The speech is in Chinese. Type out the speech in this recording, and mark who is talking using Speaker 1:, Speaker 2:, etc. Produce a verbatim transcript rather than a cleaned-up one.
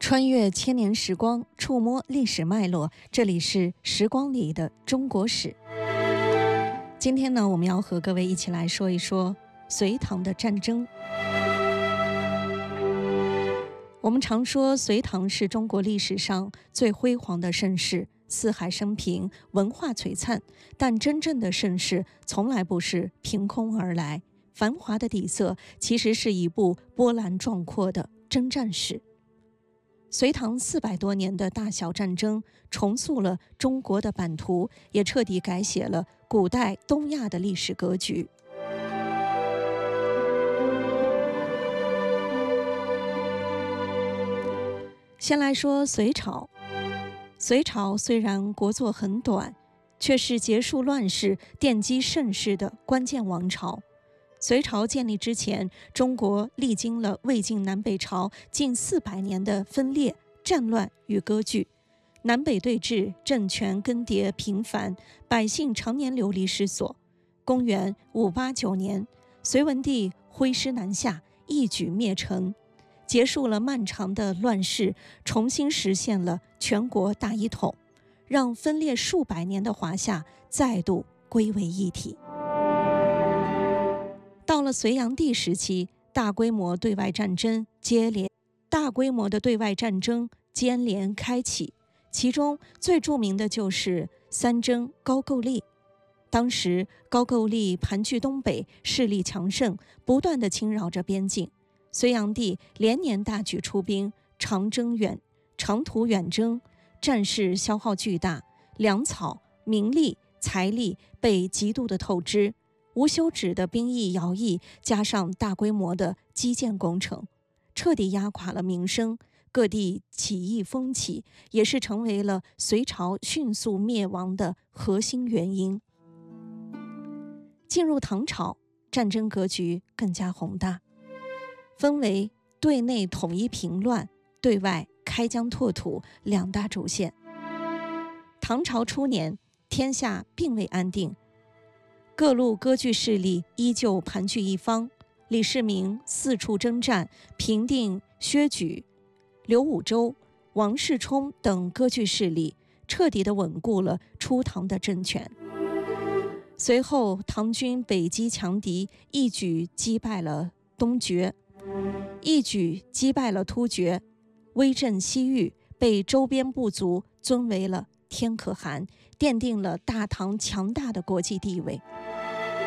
Speaker 1: 穿越千年时光，触摸历史脉络，这里是时光里的中国史。今天呢，我们要和各位一起来说一说隋唐的战争。我们常说隋唐是中国历史上最辉煌的盛世，四海升平，文化璀璨，但真正的盛世从来不是凭空而来，繁华的底色其实是一部波澜壮阔的征战史。隋唐四百多年的大小战争，重塑了中国的版图，也彻底改写了古代东亚的历史格局。先来说隋朝。隋朝虽然国祚很短，却是结束乱世、奠基盛世的关键王朝。隋朝建立之前，中国历经了魏晋南北朝近四百年的分裂、战乱与割据，南北对峙，政权更迭频繁，百姓常年流离失所。公元五八九年，隋文帝挥师南下，一举灭陈，结束了漫长的乱世，重新实现了全国大一统，让分裂数百年的华夏再度归为一体。到了隋炀帝时期，大规模对外战争接连大规模的对外战争接连开启，其中最著名的就是三征高句丽。当时高句丽盘踞东北，势力强盛，不断地侵扰着边境。隋炀帝连年大举出兵，长征远长途远征，战事消耗巨大，粮草、民力、财力被极度的透支。无休止的兵役徭役，加上大规模的基建工程，彻底压垮了民生，各地起义风起，也是成为了隋朝迅速灭亡的核心原因。进入唐朝，战争格局更加宏大，分为对内统一平乱，对外开疆拓土两大主线。唐朝初年，天下并未安定，各路割据势力依旧盘踞一方，李世民四处征战，平定薛举、刘武周、王世充等割据势力，彻底地稳固了初唐的政权。随后，唐军北击强敌，一举击败了东爵，一举击败了突厥，威震西域，被周边部族尊为了天可汗，奠定了大唐强大的国际地位。